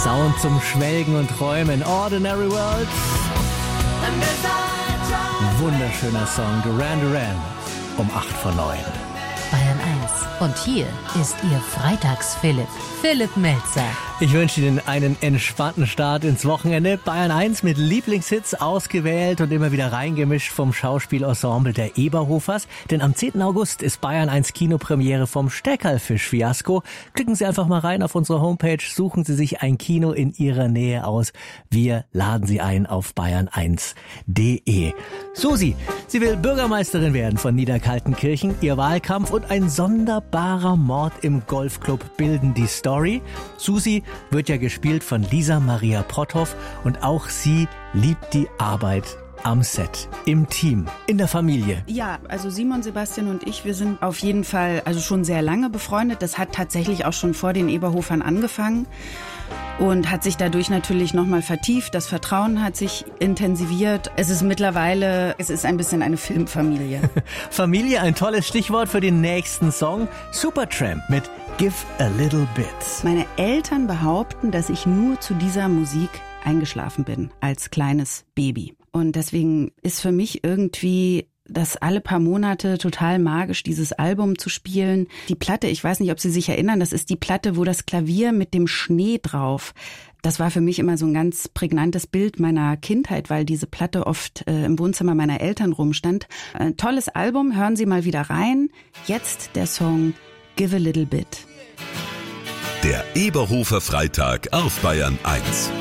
Sound zum Schwelgen und Träumen. Ordinary World. Wunderschöner Song. Duran Duran. Um 8:09. Bayern 1. Und hier ist Ihr Freitags-Philipp. Philipp Melzer. Ich wünsche Ihnen einen entspannten Start ins Wochenende. Bayern 1 mit Lieblingshits ausgewählt und immer wieder reingemischt vom Schauspielensemble der Eberhofers. Denn am 10. August ist Bayern 1 Kinopremiere vom Steckerlfisch-Fiasko. Klicken Sie einfach mal rein auf unsere Homepage, suchen Sie sich ein Kino in Ihrer Nähe aus. Wir laden Sie ein auf bayern1.de. Susi, sie will Bürgermeisterin werden von Niederkaltenkirchen. Ihr Wahlkampf und ein sonderbarer Mord im Golfclub bilden die Story. Susi wird ja gespielt von Lisa Maria Protthoff und auch sie liebt die Arbeit am Set, im Team, in der Familie. Ja, also Simon, Sebastian und ich, wir sind auf jeden Fall also schon sehr lange befreundet. Das hat tatsächlich auch schon vor den Eberhofern angefangen und hat sich dadurch natürlich nochmal vertieft. Das Vertrauen hat sich intensiviert. Es ist ein bisschen eine Filmfamilie. Familie, ein tolles Stichwort für den nächsten Song. Supertramp mit Give a Little Bit. Meine Eltern behaupten, dass ich nur zu dieser Musik eingeschlafen bin, als kleines Baby. Und deswegen ist für mich irgendwie das alle paar Monate total magisch, dieses Album zu spielen. Die Platte, ich weiß nicht, ob Sie sich erinnern, das ist die Platte, wo das Klavier mit dem Schnee drauf. Das war für mich immer so ein ganz prägnantes Bild meiner Kindheit, weil diese Platte oft im Wohnzimmer meiner Eltern rumstand. Ein tolles Album, hören Sie mal wieder rein. Jetzt der Song Give a Little Bit. Der Eberhofer Freitag auf Bayern 1.